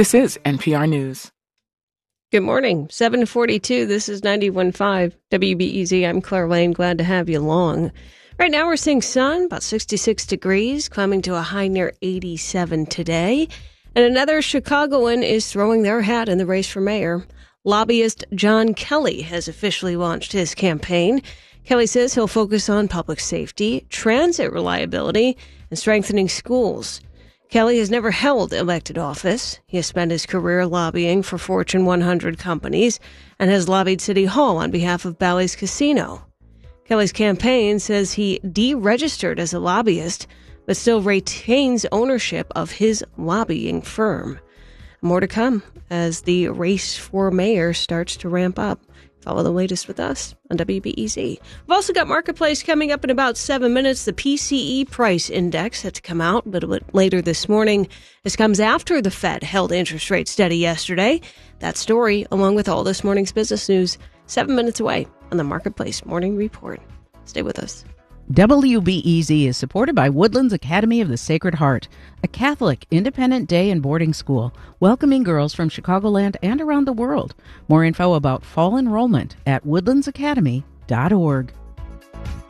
This is NPR News. Good morning, 7:42. This is 91.5 WBEZ. I'm Claire Lane. Glad to have you along. Right now we're seeing sun, about 66 degrees, climbing to a high near 87 today. And another Chicagoan is throwing their hat in the race for mayor. Lobbyist John Kelly has officially launched his campaign. Kelly says he'll focus on public safety, transit reliability, and strengthening schools. Kelly has never held elected office. He has spent his career lobbying for Fortune 100 companies and has lobbied City Hall on behalf of Bally's Casino. Kelly's campaign says he deregistered as a lobbyist, but still retains ownership of his lobbying firm. More to come as the race for mayor starts to ramp up. Follow the latest with us on WBEZ. We've also got Marketplace coming up in about 7 minutes. The PCE price index had to come out a little bit later this morning. This comes after the Fed held interest rates steady yesterday. That story, along with all this morning's business news, 7 minutes away on the Marketplace Morning Report. Stay with us. WBEZ is supported by Woodlands Academy of the Sacred Heart, a Catholic independent day and boarding school welcoming girls from Chicagoland and around the world. More info about fall enrollment at woodlandsacademy.org.